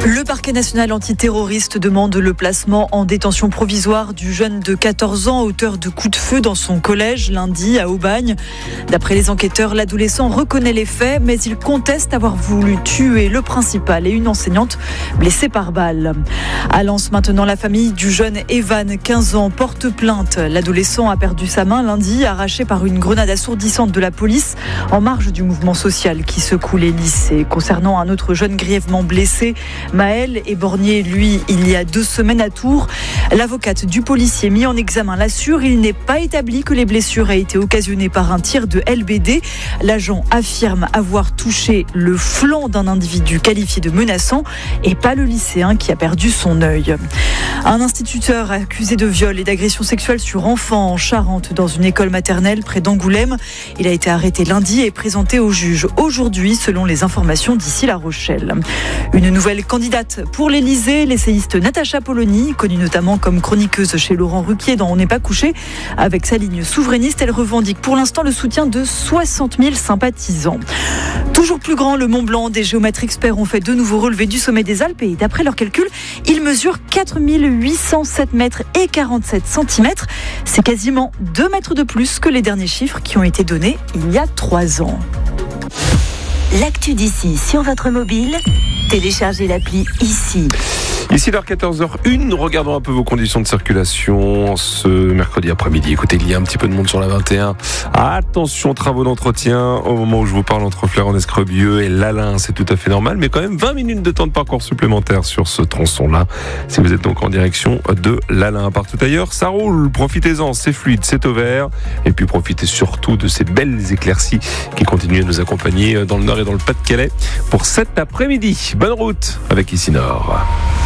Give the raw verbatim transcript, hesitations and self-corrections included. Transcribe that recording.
Le parquet national antiterroriste demande le placement en détention provisoire du jeune de quatorze ans, auteur de coups de feu dans son collège lundi à Aubagne. D'après les enquêteurs, l'adolescent reconnaît les faits, mais il conteste avoir voulu tuer le principal et une enseignante blessée par balle. À Lens, maintenant, la famille du jeune Evan, quinze ans, porte plainte. L'adolescent a perdu sa main lundi, arrachée par une grenade assourdissante de la police en marge du mouvement social qui secoue les lycées. Concernant un autre jeune grièvement blessé, Maël éborgné, lui, il y a deux semaines à Tours. L'avocate du policier mis en examen l'assure. Il n'est pas établi que les blessures aient été occasionnées par un tir de L B D. L'agent affirme avoir touché le flanc d'un individu qualifié de menaçant et pas le lycéen qui a perdu son œil. Un instituteur accusé de viol et d'agression sexuelle sur enfant en Charente dans une école maternelle près d'Angoulême. Il a été arrêté lundi et présenté au juge aujourd'hui selon les informations d'ici La Rochelle. Une nouvelle candidate pour l'Élysée, l'essayiste Natacha Polony, connue notamment comme chroniqueuse chez Laurent Ruquier dans On n'est pas couché. Avec sa ligne souverainiste, elle revendique pour l'instant le soutien de soixante mille sympathisants. Toujours plus grand, le Mont Blanc, des géomètres experts ont fait de nouveaux relevés du sommet des Alpes et d'après leurs calculs, il mesure quatre mille huit cent sept mètres et quarante-sept centimètres. C'est quasiment deux mètres de plus que les derniers chiffres qui ont été donnés il y a trois ans. L'actu d'ici sur votre mobile, téléchargez l'appli ici. Ici vers quatorze heures une, regardons un peu vos conditions de circulation ce mercredi après-midi. Écoutez, il y a un petit peu de monde sur la vingt et un. Attention, travaux d'entretien au moment où je vous parle entre Flairent-Escrebieux et Lalin, c'est tout à fait normal, mais quand même vingt minutes de temps de parcours supplémentaire sur ce tronçon-là. Si vous êtes donc en direction de Lalin, partout ailleurs, ça roule, profitez-en, c'est fluide, c'est au vert, et puis profitez surtout de ces belles éclaircies qui continuent à nous accompagner dans le Nord et dans le Pas-de-Calais pour cet après-midi. Bonne route avec Ici Nord.